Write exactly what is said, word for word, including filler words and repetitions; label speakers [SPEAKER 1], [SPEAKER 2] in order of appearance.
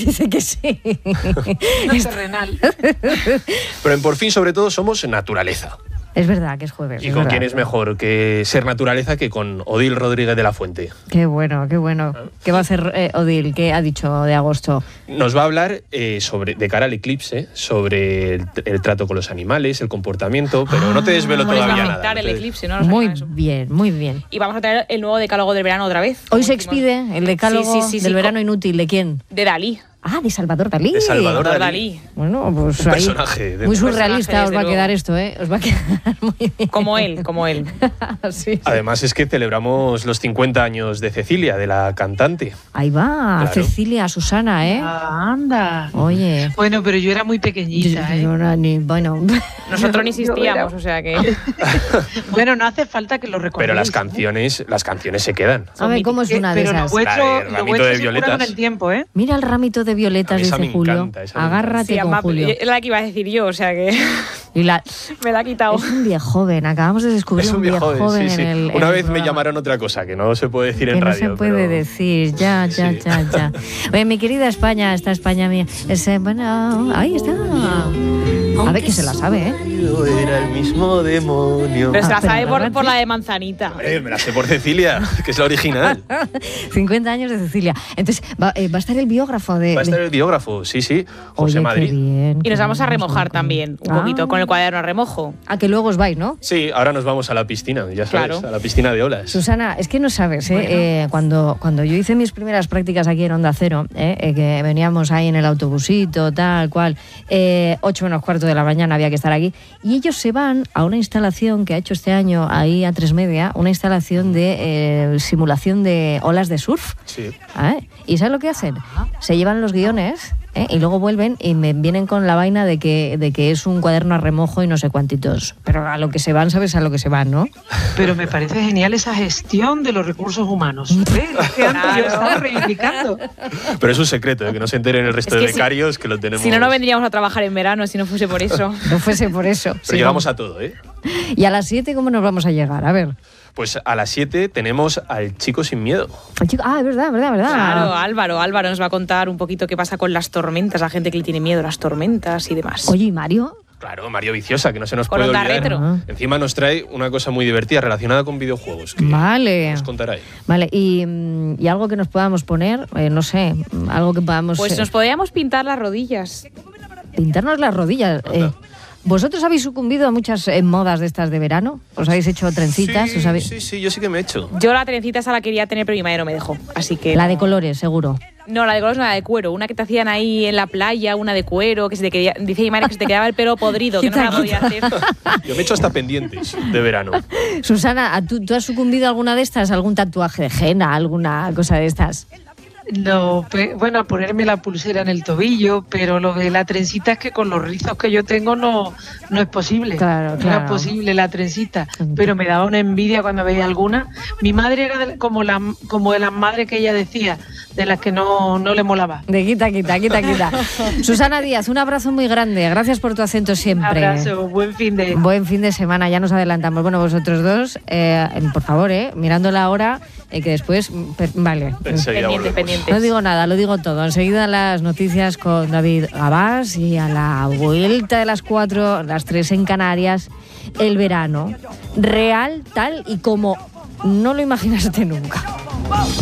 [SPEAKER 1] dice que sí.
[SPEAKER 2] Es terrenal.
[SPEAKER 3] Pero en Por fin, sobre todo, somos naturaleza.
[SPEAKER 1] Es verdad que es jueves.
[SPEAKER 3] ¿Y
[SPEAKER 1] es
[SPEAKER 3] con
[SPEAKER 1] verdad.
[SPEAKER 3] quién es mejor que ser naturaleza que con Odil Rodríguez de la Fuente?
[SPEAKER 1] Qué bueno, qué bueno. ¿Qué va a hacer eh, Odil? ¿Qué ha dicho de agosto?
[SPEAKER 3] Nos va a hablar eh, sobre, de cara al eclipse, sobre el, el trato con los animales, el comportamiento, pero no te desvelo
[SPEAKER 4] ¿Cómo les va
[SPEAKER 3] todavía
[SPEAKER 4] a
[SPEAKER 3] nada.
[SPEAKER 4] afectar
[SPEAKER 3] no
[SPEAKER 4] el
[SPEAKER 3] te-
[SPEAKER 4] eclipse? No, no
[SPEAKER 1] Muy
[SPEAKER 4] sabía eso.
[SPEAKER 1] bien, muy bien.
[SPEAKER 4] Y vamos a traer el nuevo decálogo del verano otra vez.
[SPEAKER 1] Hoy se
[SPEAKER 4] Como dijimos,
[SPEAKER 1] expide el decálogo
[SPEAKER 4] Sí, sí, sí,
[SPEAKER 1] del
[SPEAKER 4] sí,
[SPEAKER 1] verano inútil. ¿De quién?
[SPEAKER 4] De Dalí.
[SPEAKER 1] Ah, de Salvador Dalí.
[SPEAKER 3] De Salvador
[SPEAKER 4] Salvador
[SPEAKER 3] Dalí.
[SPEAKER 4] Dalí.
[SPEAKER 1] Bueno, pues
[SPEAKER 3] Un
[SPEAKER 1] ahí,
[SPEAKER 3] personaje dentro.
[SPEAKER 1] muy
[SPEAKER 3] Un
[SPEAKER 1] surrealista
[SPEAKER 4] personaje,
[SPEAKER 1] os va a
[SPEAKER 4] desde
[SPEAKER 1] quedar
[SPEAKER 4] luego.
[SPEAKER 1] esto, ¿eh? Os va a quedar muy bien.
[SPEAKER 4] Como él, como él.
[SPEAKER 1] Sí, sí.
[SPEAKER 3] Además es que celebramos los cincuenta años de Cecilia, de la cantante.
[SPEAKER 1] Ahí va,
[SPEAKER 3] Claro.
[SPEAKER 1] Cecilia, Susana, ¿eh?
[SPEAKER 2] Ah, anda.
[SPEAKER 1] Oye.
[SPEAKER 2] Bueno, pero yo era muy pequeñita, ¿eh?
[SPEAKER 1] Yo no, ni, bueno,
[SPEAKER 4] Nosotros ni
[SPEAKER 2] Yo
[SPEAKER 4] existíamos,
[SPEAKER 2] era-
[SPEAKER 4] o sea que...
[SPEAKER 2] Bueno, no hace falta que lo recordéis.
[SPEAKER 3] Pero las
[SPEAKER 2] ¿eh?
[SPEAKER 3] canciones, las canciones se quedan.
[SPEAKER 1] a ver cómo es una de
[SPEAKER 2] Pero lo
[SPEAKER 1] esas.
[SPEAKER 2] vuestro,
[SPEAKER 3] La de
[SPEAKER 2] lo
[SPEAKER 3] Ramito
[SPEAKER 2] vuestro
[SPEAKER 3] de
[SPEAKER 2] se cura
[SPEAKER 3] violetas.
[SPEAKER 2] con el tiempo, ¿eh?
[SPEAKER 1] Mira el ramito de
[SPEAKER 3] A
[SPEAKER 1] violetas,
[SPEAKER 3] mí esa
[SPEAKER 1] dice
[SPEAKER 3] me
[SPEAKER 1] Julio.
[SPEAKER 3] encanta, esa me
[SPEAKER 1] Agárrate
[SPEAKER 4] Sí,
[SPEAKER 1] con
[SPEAKER 4] además,
[SPEAKER 1] Julio.
[SPEAKER 4] es la que iba a decir yo, o sea que
[SPEAKER 1] Y la,
[SPEAKER 4] me la ha quitado.
[SPEAKER 1] es un viejo joven, acabamos de descubrir
[SPEAKER 3] Es un viejo joven,
[SPEAKER 1] joven
[SPEAKER 3] sí, sí.
[SPEAKER 1] en el. en
[SPEAKER 3] Una
[SPEAKER 1] el
[SPEAKER 3] vez me
[SPEAKER 1] programa.
[SPEAKER 3] llamaron otra cosa, que no se puede decir
[SPEAKER 1] Que
[SPEAKER 3] en
[SPEAKER 1] no
[SPEAKER 3] radio.
[SPEAKER 1] se puede
[SPEAKER 3] pero-
[SPEAKER 1] decir, ya, ya,
[SPEAKER 3] Sí.
[SPEAKER 1] ya, ya. Oye, mi querida España, esta España mía. Ese, bueno, ahí está. A ver que se la sabe, ¿eh?
[SPEAKER 3] Era el mismo demonio.
[SPEAKER 4] Pero se
[SPEAKER 1] Ah,
[SPEAKER 4] la sabe
[SPEAKER 1] pero
[SPEAKER 4] por,
[SPEAKER 1] Garratti-
[SPEAKER 4] por la de Manzanita.
[SPEAKER 3] Hombre, me la sé por Cecilia, que es la original.
[SPEAKER 1] cincuenta años de Cecilia. Entonces, va, eh, va a estar el biógrafo de.
[SPEAKER 3] Va a estar
[SPEAKER 1] de-
[SPEAKER 3] el biógrafo, sí, sí,
[SPEAKER 1] Oye,
[SPEAKER 3] José
[SPEAKER 1] qué
[SPEAKER 3] Madrid.
[SPEAKER 1] bien,
[SPEAKER 4] Y
[SPEAKER 1] qué
[SPEAKER 4] nos vamos a
[SPEAKER 1] bien,
[SPEAKER 4] remojar
[SPEAKER 1] José.
[SPEAKER 4] también, un
[SPEAKER 1] Ah.
[SPEAKER 4] poquito, con el cuaderno a remojo.
[SPEAKER 1] A que luego os vais, ¿no?
[SPEAKER 3] Sí, ahora nos vamos a la piscina, ya sabes,
[SPEAKER 4] Claro.
[SPEAKER 3] a la piscina de olas.
[SPEAKER 1] Susana, es que no sabes, ¿eh?
[SPEAKER 2] Bueno.
[SPEAKER 1] Eh, cuando, cuando yo hice mis primeras prácticas aquí en Onda Cero, ¿eh? Eh, que veníamos ahí en el autobusito, tal cual, eh, ocho menos cuarto de la mañana había que estar aquí, y ellos se van a una instalación que ha hecho este año ahí a Tres Media, una instalación de eh, simulación de olas de surf.
[SPEAKER 3] Sí.
[SPEAKER 1] ¿eh? ¿Y sabes lo que hacen? Se llevan los guiones, ¿eh? Y luego vuelven y me vienen con la vaina de que, de que es un cuaderno a remojo y no sé cuántitos. Pero a lo que se van, sabes a lo que se van, ¿no?
[SPEAKER 2] Pero me parece genial esa gestión de los recursos humanos. ¿Ves? Es que antes yo estaba reivindicando.
[SPEAKER 3] Pero es un secreto, ¿eh? Que no se enteren el resto
[SPEAKER 4] Es que
[SPEAKER 3] de
[SPEAKER 4] si-
[SPEAKER 3] becarios, que lo tenemos.
[SPEAKER 4] Si no, no vendríamos a trabajar en verano, si no fuese por eso.
[SPEAKER 1] No fuese por eso.
[SPEAKER 3] Pero
[SPEAKER 1] Sí,
[SPEAKER 3] llegamos
[SPEAKER 1] vamos.
[SPEAKER 3] a todo, ¿eh?
[SPEAKER 1] Y a las siete, ¿cómo nos vamos a llegar? A ver.
[SPEAKER 3] Pues a las siete tenemos al Chico Sin Miedo.
[SPEAKER 1] El chico- Ah, es verdad, verdad, verdad.
[SPEAKER 4] Claro, Álvaro, Álvaro nos va a contar un poquito qué pasa con las tormentas, la gente que le tiene miedo a las tormentas y demás.
[SPEAKER 1] Oye, ¿y Mario?
[SPEAKER 3] Claro, Mario Viciosa, que no se nos
[SPEAKER 4] Con
[SPEAKER 3] puede
[SPEAKER 4] Onda
[SPEAKER 3] olvidar.
[SPEAKER 4] Retro.
[SPEAKER 3] Encima nos trae una cosa muy divertida relacionada con videojuegos. Que
[SPEAKER 1] Vale.
[SPEAKER 3] nos contará él.
[SPEAKER 1] Vale, y, mm, y algo que nos podamos poner, eh, no sé, mm, algo que podamos
[SPEAKER 4] Pues
[SPEAKER 1] eh,
[SPEAKER 4] nos podríamos pintar las rodillas.
[SPEAKER 1] pintarnos las rodillas. eh.
[SPEAKER 3] Anda.
[SPEAKER 1] ¿Vosotros habéis sucumbido a muchas eh, modas de estas de verano? ¿Os habéis hecho trencitas?
[SPEAKER 3] Sí,
[SPEAKER 1] ¿Os habéis-
[SPEAKER 3] sí, sí, yo sí que me he hecho.
[SPEAKER 4] Yo la trencita esa la quería tener, pero mi madre no me dejó. Así que.
[SPEAKER 1] La
[SPEAKER 4] no.
[SPEAKER 1] de colores, seguro.
[SPEAKER 4] No, la de colores no, la de cuero. Una que te hacían ahí en la playa, una de cuero, que se te quería, dice mi madre que se te quedaba el pelo podrido, que no me la
[SPEAKER 1] Quita,
[SPEAKER 4] podía hacer.
[SPEAKER 3] Yo me he hecho hasta pendientes de verano.
[SPEAKER 1] Susana, ¿a ¿tú, ¿tú has sucumbido a alguna de estas? ¿Algún tatuaje de henna? ¿Alguna cosa de estas?
[SPEAKER 2] No, pe- bueno, ponerme la pulsera en el tobillo, pero lo de la trencita es que con los rizos que yo tengo no, no es posible.
[SPEAKER 1] Claro,
[SPEAKER 2] No
[SPEAKER 1] claro.
[SPEAKER 2] es posible la trencita, pero me daba una envidia cuando veía alguna. Mi madre era de- como, la, como de las madres que ella decía, de las que no, no le molaba.
[SPEAKER 1] De quita, quita, quita, quita. Susana Díaz, un abrazo muy grande. Gracias por tu acento
[SPEAKER 2] Un
[SPEAKER 1] siempre.
[SPEAKER 2] abrazo, buen fin de...
[SPEAKER 1] Buen fin de semana, ya nos adelantamos. Bueno, vosotros dos, eh, por favor, eh, mirando la hora, eh, que después... mm, per- vale.
[SPEAKER 3] Enseguida
[SPEAKER 4] Pendientes,
[SPEAKER 3] volvemos.
[SPEAKER 4] pendientes.
[SPEAKER 1] No digo nada, lo digo todo. Enseguida las noticias con David Gabás y a la vuelta de las cuatro, las tres en Canarias, el verano. Real, tal y como no lo imaginaste nunca.